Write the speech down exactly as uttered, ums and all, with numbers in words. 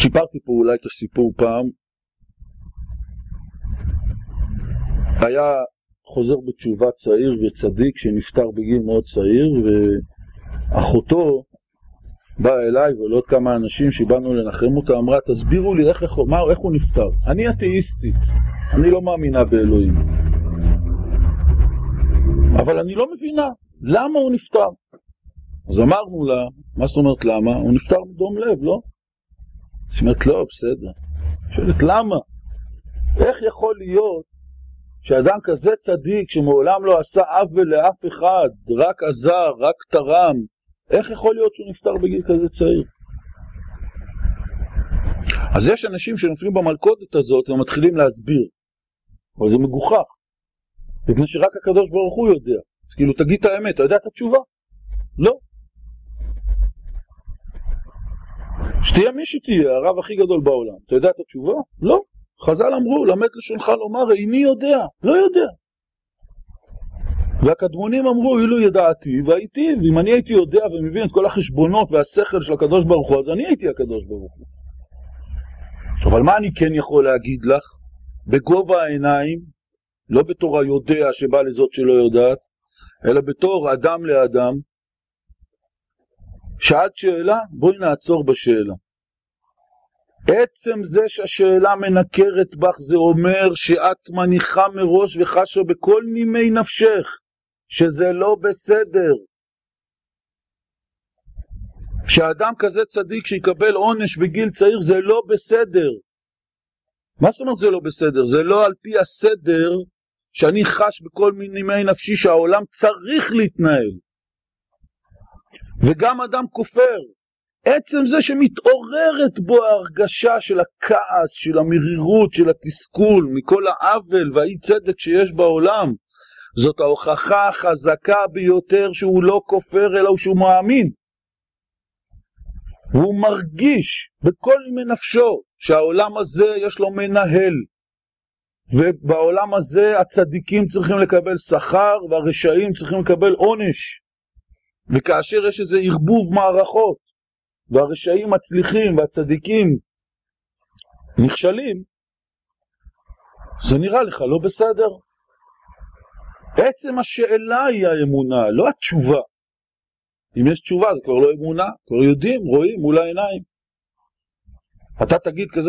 סיפרתי פה אולי את הסיפור פעם. היה חוזר בתשובה צעיר וצדיק שנפטר בגיל מאוד צעיר, ואחותו באה אליי ולא עוד כמה אנשים שבאנו לנחם אותה, אמרה, תסבירו לי איך, מה, איך הוא נפטר. אני אתאיסטית, אני לא מאמינה באלוהים, אבל אני לא מבינה למה הוא נפטר. אז אמרנו לה, מה זאת אומרת למה? הוא נפטר מדום לב, לא? זאת אומרת, לא, בסדר. שואלת, למה? איך יכול להיות שאדם כזה צדיק שמעולם לא עשה עוול לאף אחד, רק עזר, רק תרם, איך יכול להיות שהוא נפטר בגיל כזה צעיר? אז יש אנשים שנופלים במלכודת הזאת ומתחילים להסביר, אבל זה מגוחך, בגלל שרק הקדוש ברוך הוא יודע. אז כאילו, תגיד את האמת, אתה יודע את התשובה? לא. שתהיה מי שתהיה, הרב הכי גדול בעולם, אתה יודע את התשובה? לא. חז"ל אמרו, למד לשונך לומר, איני יודע, לא יודע. והקדמונים אמרו, אילו ידעתי והייתי, ואם אני הייתי יודע ומבין את כל החשבונות והשכל של הקדוש ברוך הוא, אז אני הייתי הקדוש ברוך הוא. אבל מה אני כן יכול להגיד לך? בגובה העיניים, לא בתור היודע שבא לזאת שלא יודעת, אלא בתור אדם לאדם, שאלת שאלה, בואי נעצור בשאלה. עצם זה שהשאלה מנקרת בך, זה אומר שאת מניחה מראש וחשה בכל נימי נפשך שזה לא בסדר. שאדם כזה צדיק שיקבל עונש בגיל צעיר זה לא בסדר. מה זאת אומרת זה לא בסדר? זה לא על פי הסדר שאני חש בכל נימי נפשי שהעולם צריך להתנהל. וגם אדם כופר, עצם זה שמתעוררת בו ההרגשה של הכעס, של המרירות, של התסכול, מכל העוול והאי צדק שיש בעולם, זאת ההוכחה החזקה ביותר שהוא לא כופר אלא שהוא מאמין. והוא מרגיש בכל מנפשו שהעולם הזה יש לו מנהל, ובעולם הזה הצדיקים צריכים לקבל שכר והרשעים צריכים לקבל עונש. וכאשר יש איזה ערבוב מערכות והרשעים מצליחים והצדיקים נכשלים, זה נראה לך לא בסדר. עצם השאלה היא האמונה, לא התשובה. אם יש תשובה זה כבר לא אמונה, כבר יודעים, רואים מול העיניים. אתה תגיד כזה